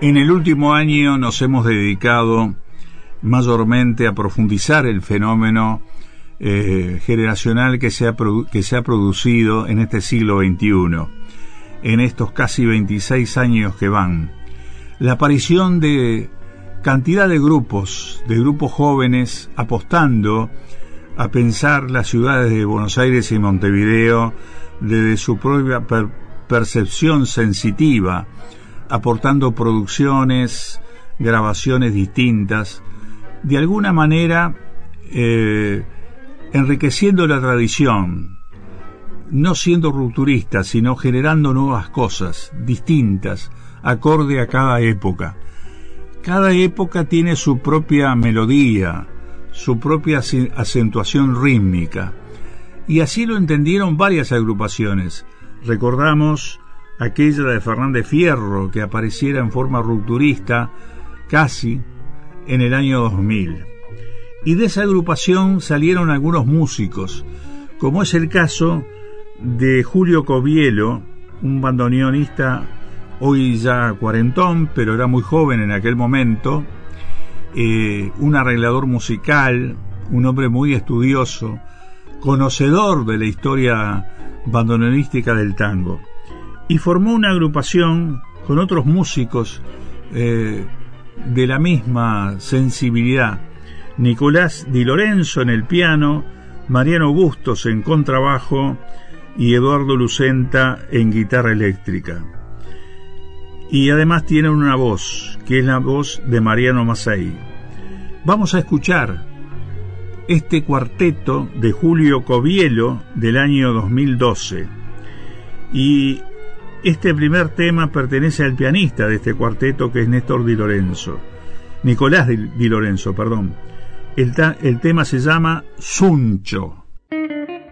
En el último año nos hemos dedicado mayormente a profundizar el fenómeno generacional que se ha producido en este siglo XXI, en estos casi 26 años que van. La aparición de cantidad de grupos jóvenes apostando a pensar las ciudades de Buenos Aires y Montevideo desde su propia percepción sensitiva, aportando producciones, grabaciones distintas, de alguna manera enriqueciendo la tradición, no siendo rupturistas, sino generando nuevas cosas, distintas, acorde a cada época. Cada época tiene su propia melodía, su propia acentuación rítmica, y así lo entendieron varias agrupaciones. Recordamos aquella de Fernández Fierro, que apareciera en forma rupturista casi en el año 2000. Y de esa agrupación salieron algunos músicos, como es el caso de Julio Covielo, un bandoneonista hoy ya cuarentón, pero era muy joven en aquel momento, un arreglador musical, un hombre muy estudioso, conocedor de la historia bandoneonística del tango, y formó una agrupación con otros músicos de la misma sensibilidad: Nicolás Di Lorenzo en el piano, Mariano Bustos en contrabajo y Eduardo Lucenta en guitarra eléctrica. Y además tienen una voz, que es la voz de Mariano Mazzei. Vamos a escuchar este cuarteto de Julio Covielo del año 2012. Y este primer tema pertenece al pianista de este cuarteto, que es Néstor Di Lorenzo. Nicolás Di Lorenzo, perdón. El tema se llama Suncho.